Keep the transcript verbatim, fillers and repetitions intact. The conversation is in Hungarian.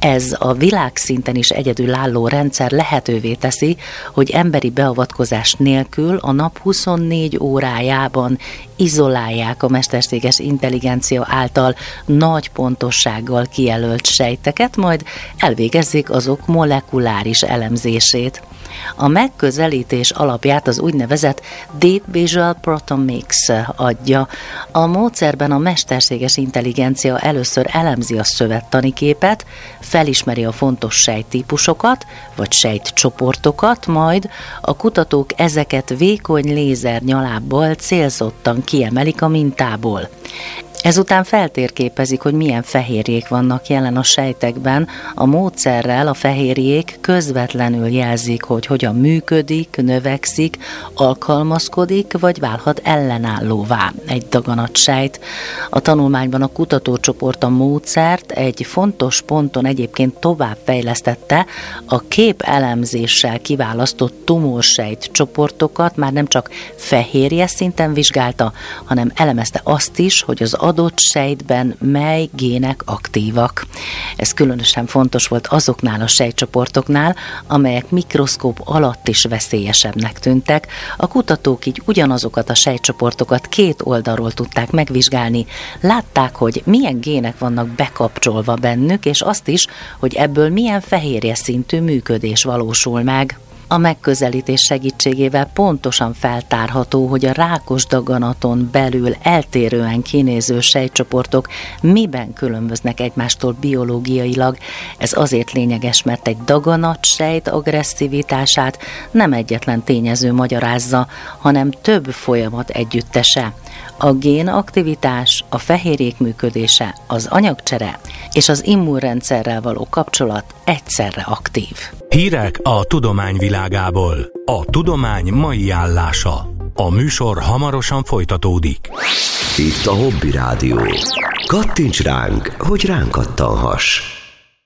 Ez a világszinten is egyedülálló rendszer lehetővé teszi, hogy emberi beavatkozás nélkül a nap huszonnégy órájában izolálják a mesterséges intelligencia által nagy pontossággal kijelölt sejteket, majd elvégezzék azok molekuláris elemzését. A megközelítés alapját az úgynevezett Deep Visual Proteomics adja. A módszerben a mesterséges intelligencia először elemzi a szövettani képet, felismeri a fontos sejttípusokat vagy sejtcsoportokat, majd a kutatók ezeket vékony lézernyalábbal célzottan kiemelik a mintából. Ezután feltérképezik, hogy milyen fehérjék vannak jelen a sejtekben. A módszerrel a fehérjék közvetlenül jelzik, hogy hogyan működik, növekszik, alkalmazkodik, vagy válhat ellenállóvá egy daganatsejt. A tanulmányban a kutatócsoport a módszert egy fontos ponton egyébként továbbfejlesztette, a kép elemzéssel kiválasztott tumorsejt csoportokat már nem csak fehérje szinten vizsgálta, hanem elemezte azt is, hogy az adott sejtben mely gének aktívak. Ez különösen fontos volt azoknál a sejtcsoportoknál, amelyek mikroszkóp alatt is veszélyesebbnek tűntek. A kutatók így ugyanazokat a sejtcsoportokat két oldalról tudták megvizsgálni. Látták, hogy milyen gének vannak bekapcsolva bennük, és azt is, hogy ebből milyen fehérje szintű működés valósul meg. A megközelítés segítségével pontosan feltárható, hogy a rákos daganaton belül eltérően kinéző sejtcsoportok miben különböznek egymástól biológiailag. Ez azért lényeges, mert egy daganatsejt agresszivitását nem egyetlen tényező magyarázza, hanem több folyamat együttese. A génaktivitás, a fehérjék működése, az anyagcsere és az immunrendszerrel való kapcsolat egyszerre aktív. Hírek a tudomány világából. A tudomány mai állása. A műsor hamarosan folytatódik. Itt a Hobby Rádió. Kattints ránk, hogy ránk kattanhass.